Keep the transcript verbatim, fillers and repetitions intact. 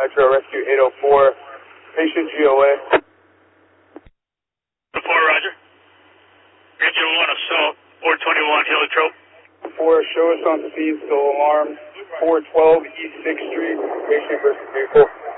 Metro Rescue eight oh four, patient G O A. four, roger. Engine one assault, four twenty-one heliotrope. four, show us on scene, still alarmed. four twelve East sixth Street, patient versus vehicle.